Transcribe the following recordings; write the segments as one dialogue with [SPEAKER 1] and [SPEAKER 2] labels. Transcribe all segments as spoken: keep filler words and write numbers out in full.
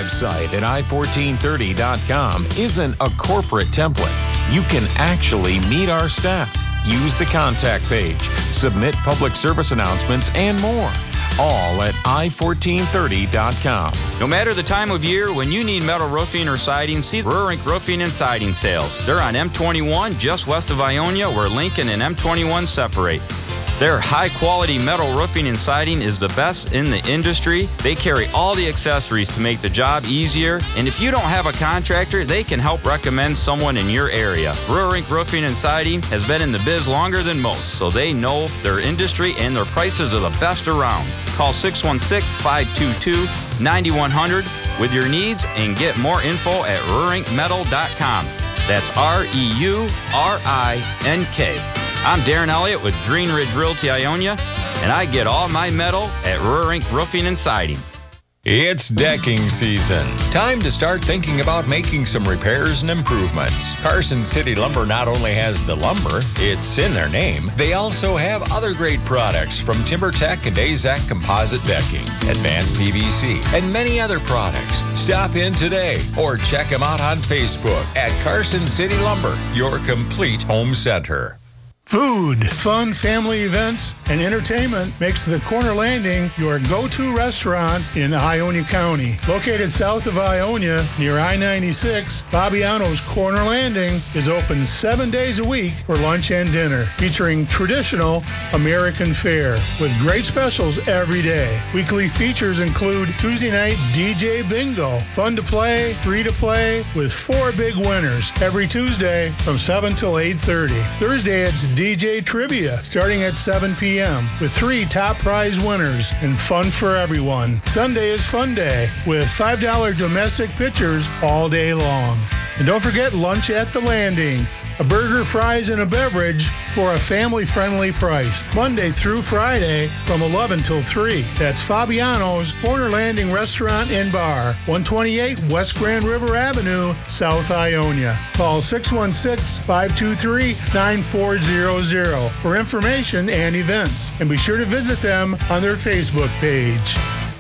[SPEAKER 1] website at i fourteen thirty dot com isn't a corporate template. You can actually meet our staff, use the contact page, submit public service announcements, and more. All at i fourteen thirty dot com.
[SPEAKER 2] No matter the time of year, when you need metal roofing or siding, see Rurink Roofing and Siding Sales. They're on M twenty-one, just west of Ionia, where Lincoln and M twenty-one separate. Their high-quality metal roofing and siding is the best in the industry. They carry all the accessories to make the job easier. And if you don't have a contractor, they can help recommend someone in your area. Rurink Roofing and Siding has been in the biz longer than most, so they know their industry and their prices are the best around. Call six one six, five two two, nine one zero zero with your needs and get more info at rurink metal dot com. That's R E U R I N K. I'm Darren Elliott with Green Ridge Realty Ionia, and I get all my metal at Rurink Roofing and Siding.
[SPEAKER 3] It's decking season. Time to start thinking about making some repairs and improvements. Carson City Lumber not only has the lumber, it's in their name, they also have other great products from TimberTech and AZEK Composite Decking, Advanced P V C, and many other products. Stop in today or check them out on Facebook at Carson City Lumber, your complete home center.
[SPEAKER 4] Food, fun, family events, and entertainment makes the Corner Landing your go-to restaurant in Ionia County. Located south of Ionia near I ninety-six, Fabiano's Corner Landing is open seven days a week for lunch and dinner, featuring traditional American fare with great specials every day. Weekly features include Tuesday night D J Bingo, fun to play, free to play, with four big winners every Tuesday from seven till eight thirty. Thursday it's D J Trivia starting at seven p.m. with three top prize winners and fun for everyone. Sunday is Fun Day with five dollars domestic pitchers all day long. And don't forget lunch at the Landing. A burger, fries, and a beverage for a family-friendly price. Monday through Friday from eleven till three. That's Fabiano's Corner Landing Restaurant and Bar, one twenty-eight West Grand River Avenue, South Ionia. Call six one six, five two three, nine four zero zero for information and events. And be sure to visit them on their Facebook page.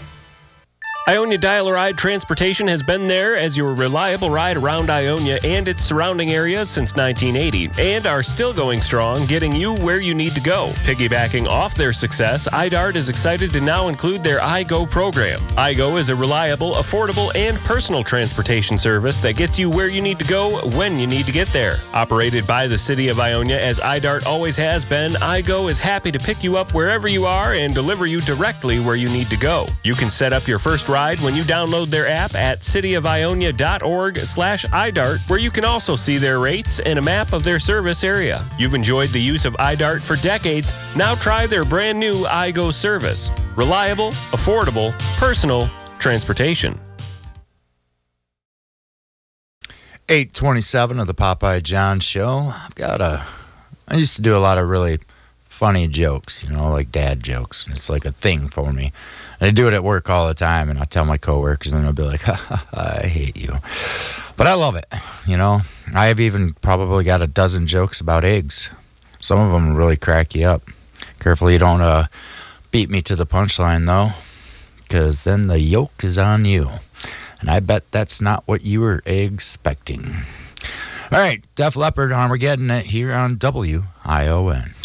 [SPEAKER 5] Ionia Dial-A-Ride Transportation has been there as your reliable ride around Ionia and its surrounding areas since nineteen eighty, and are still going strong, getting you where you need to go. Piggybacking off their success, I DART is excited to now include their iGo program. iGo is a reliable, affordable, and personal transportation service that gets you where you need to go when you need to get there. Operated by the City of Ionia as I DART always has been, iGo is happy to pick you up wherever you are and deliver you directly where you need to go. You can set up your first ride when you download their app at cityofionia.org slash iDart, where you can also see their rates and a map of their service area. You've enjoyed the use of iDart for decades. Now try their brand new iGo service. Reliable, affordable, personal transportation.
[SPEAKER 6] eight twenty-seven of the Popeye John Show. I've got a... I used to do a lot of really funny jokes, you know, like dad jokes. It's like a thing for me. And I do it at work all the time, and I'll tell my coworkers, and they'll be like, ha, ha, ha, I hate you. But I love it, you know. I have even probably got a dozen jokes about eggs. Some of them really crack you up. Careful you don't uh, beat me to the punchline, though, because then the yoke is on you. And I bet that's not what you were expecting. All right, Def Leppard, Armageddon here on W I O N.